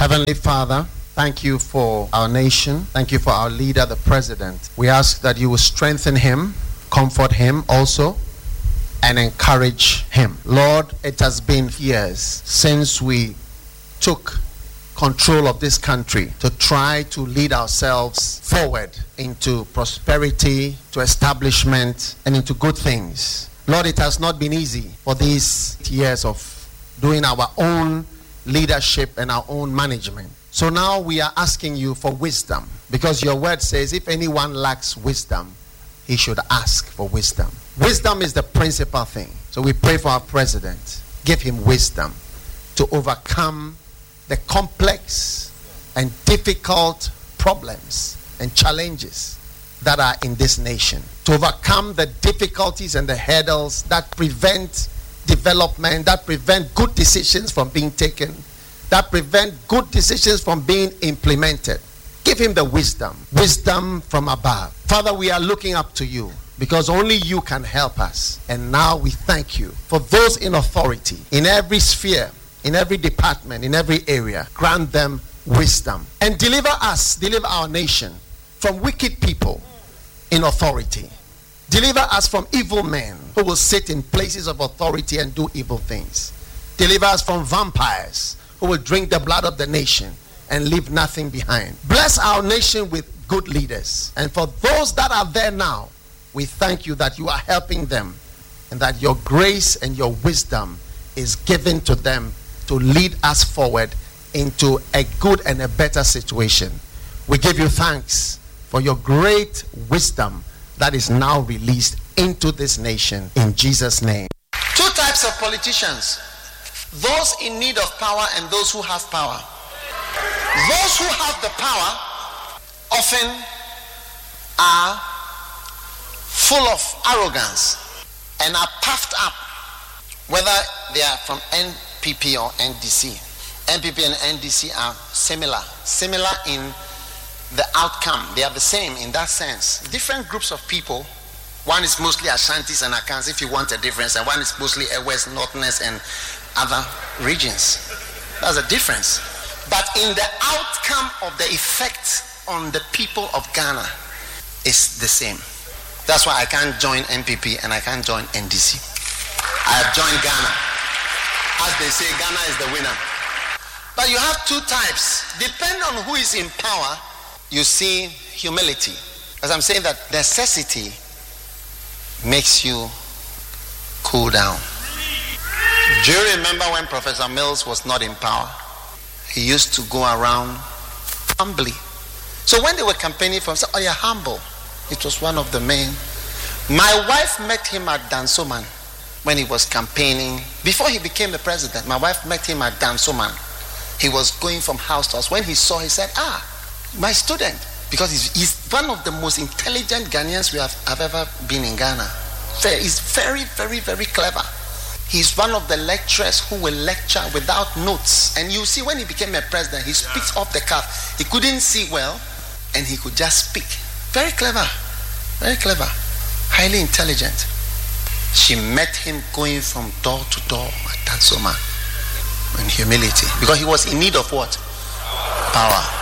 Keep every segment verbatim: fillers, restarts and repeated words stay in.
Heavenly Father, thank you for our nation. Thank you for our leader, the president. We ask that you will strengthen him, comfort him also, and encourage him. Lord, it has been years since we took control of this country to try to lead ourselves forward into prosperity, to establishment, and into good things. Lord, it has not been easy for these years of doing our own leadership and our own management. So now we are asking you for wisdom, because your word says if anyone lacks wisdom, he should ask for wisdom. Wisdom is the principal thing. So we pray for our president. Give him wisdom to overcome the complex and difficult problems and challenges that are in this nation. To overcome the difficulties and the hurdles that prevent development, that prevent good decisions from being taken, that prevent good decisions from being implemented. Give him the wisdom, wisdom from above. Father, we are looking up to you because only you can help us. And now we thank you for those in authority, in every sphere, in every department, in every area. Grant them wisdom and deliver us, deliver our nation from wicked people in authority. Deliver us from evil men who will sit in places of authority and do evil things. Deliver us from vampires who will drink the blood of the nation and leave nothing behind. Bless our nation with good leaders. And for those that are there now, we thank you that you are helping them and that your grace and your wisdom is given to them to lead us forward into a good and a better situation. We give you thanks for your great wisdom that is now released into this nation in Jesus' name. Two types of politicians: those in need of power and those who have power. Those who have the power often are full of arrogance and are puffed up, whether they are from N P P or N D C. N P P and N D C are similar, similar in the outcome. They are the same in that sense. Different groups of people. One is mostly Ashantis and Akans, if you want a difference, and one is mostly a West, Northerners and other regions. That's a difference. But in the outcome of the effect on the people of Ghana is the same. That's why I can't join N P P and I can't join N D C. I have joined Ghana. As they say, Ghana is the winner. But you have two types. Depending on who is in power, you see humility. As I'm saying, that necessity makes you cool down. Do you remember when Professor Mills was not in power? He used to go around humbly. So when they were campaigning for him, said, oh, you're humble. It was one of the main. My wife met him at Dansoman when he was campaigning. Before he became the president, my wife met him at Dansoman. He was going from house to house. When he saw, he said, ah, my student. Because he's, he's one of the most intelligent Ghanaians we have, have ever been in Ghana. He's very, very, very clever. He's one of the lecturers who will lecture without notes. And you see, when he became a president, he speaks off the cuff. He couldn't see well, and he could just speak. Very clever. Very clever. Highly intelligent. She met him going from door to door at Tansoma in humility. Because he was in need of what? Power.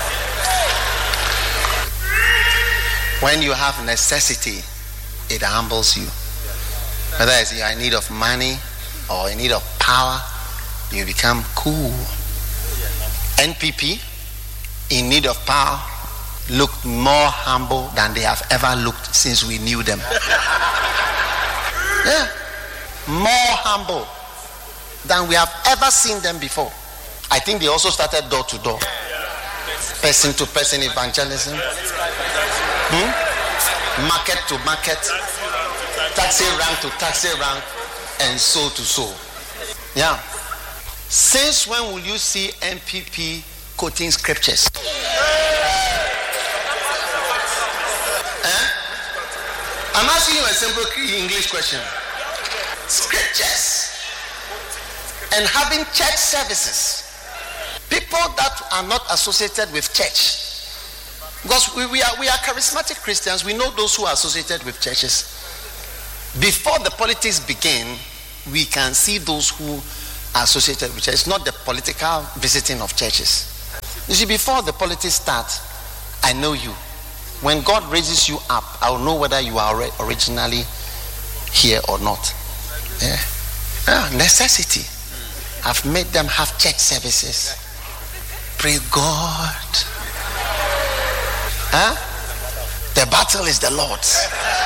When you have necessity, it humbles you. Whether it's you are in need of money or in need of power, you become cool. N P P, in need of power, look more humble than they have ever looked since we knew them. Yeah, more humble than we have ever seen them before. I think they also started door to door, person to person evangelism. Hmm? Market to market, taxi rank to taxi rank, and so to so. Yeah. Since when will you see N P P quoting scriptures? Eh? I'm asking you a simple English question. Scriptures and having church services. People that are not associated with church. Because we, we, are, we are charismatic Christians, we know those who are associated with churches. Before the politics begin, we can see those who associated with church. It's not the political visiting of churches. You see, before the politics start, I know you. When God raises you up, I will know whether you are originally here or not. Yeah. Ah, necessity. I've made them have church services. Pray God. Huh? The battle is the Lord's.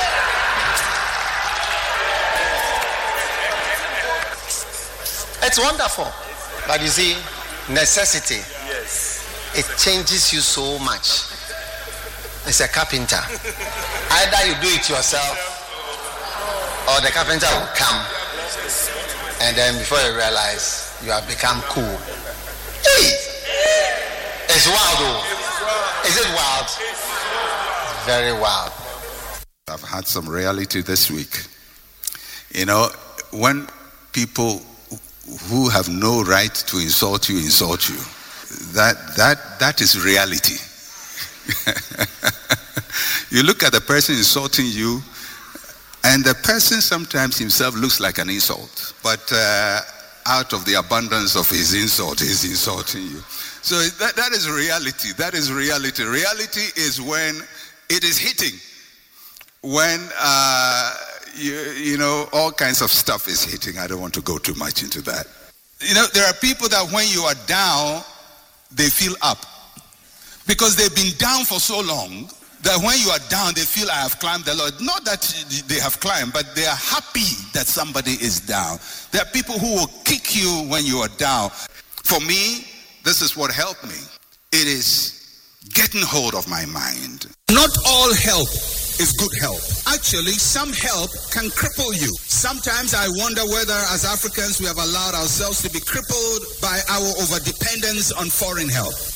It's wonderful. But you see, necessity, it changes you so much. It's a carpenter. Either you do it yourself or the carpenter will come. And then before you realize, you have become cool. Hey! It's wild though. Is it wild? It's very wild. I've had some reality this week. You know, when people who have no right to insult you insult you, that that that is reality. You look at the person insulting you, and the person sometimes himself looks like an insult, but uh, out of the abundance of his insult, he's insulting you. So that, that is reality. That is reality. Reality is when it is hitting, when uh, you, you know, all kinds of stuff is hitting. I don't want to go too much into that. You know, there are people that when you are down, they feel up, because they've been down for so long that when you are down, they feel, I have climbed the Lord. Not that they have climbed, but they are happy that somebody is down. There are people who will kick you when you are down. For me, this is what helped me. It is getting hold of my mind. Not all help is good help. Actually, some help can cripple you. Sometimes I wonder whether as Africans we have allowed ourselves to be crippled by our overdependence on foreign help.